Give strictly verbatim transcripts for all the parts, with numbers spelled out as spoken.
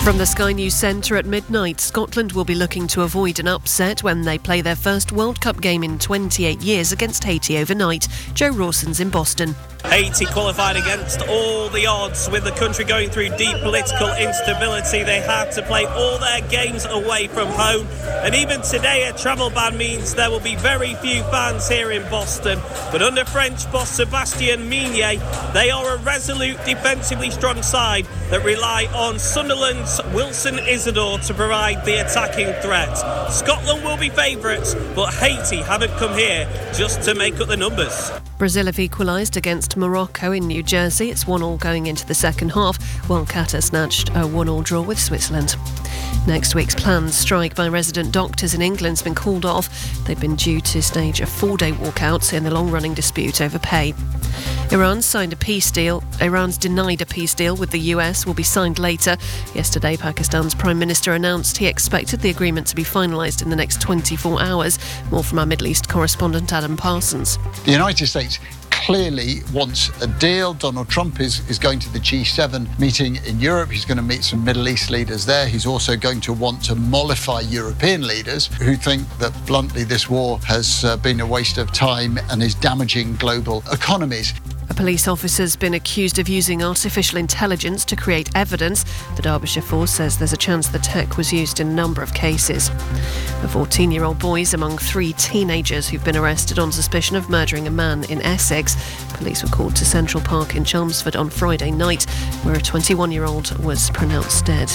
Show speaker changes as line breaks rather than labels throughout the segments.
From the Sky News Centre at midnight, Scotland will be looking to avoid an upset when they play their first World Cup game in twenty-eight years against Haiti overnight. Joe Rawson's in Boston.
Haiti qualified against all the odds, with the country going through deep political instability. They had to play all their games away from home, and even today a travel ban means there will be very few fans here in Boston. But under French boss Sebastien Mignet, they are a resolute, defensively strong side that rely on Sunderland's Wilson Isidore to provide the attacking threat. Scotland will be favourites, but Haiti haven't come here just to make up the numbers.
Brazil have equalised against Morocco in New Jersey. It's one all going into the second half, while Qatar snatched a one all draw with Switzerland. Next week's planned strike by resident doctors in England has been called off. They've been due to stage a four-day walkout in the long-running dispute over pay. Iran signed a peace deal. Iran's denied a peace deal with the U S will be signed later. Yesterday, Pakistan's Prime Minister announced he expected the agreement to be finalised in the next twenty-four hours. More from our Middle East correspondent Adam Parsons.
The United States clearly wants a deal. Donald Trump is, is going to the G seven meeting in Europe. He's going to meet some Middle East leaders there. He's also going to want to mollify European leaders who think that, bluntly, this war has uh, been a waste of time and is damaging global economies.
A police officer's been accused of using artificial intelligence to create evidence. The Derbyshire Force says there's a chance the tech was used in a number of cases. A fourteen-year-old boy is among three teenagers who've been arrested on suspicion of murdering a man in Essex. Police were called to Central Park in Chelmsford on Friday night, where a twenty-one-year-old was pronounced dead.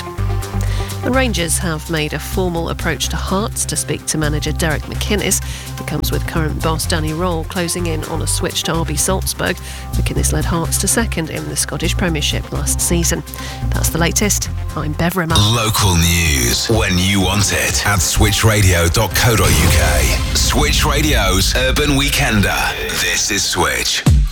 And Rangers have made a formal approach to Hearts to speak to manager Derek McInnes. It comes with current boss Danny Röhl closing in on a switch to R B Salzburg. McInnes led Hearts to second in the Scottish Premiership last season. That's the latest. I'm Bev Rimmer.
Local news when you want it at switch radio dot co dot uk. Switch Radio's Urban Weekender. This is Switch.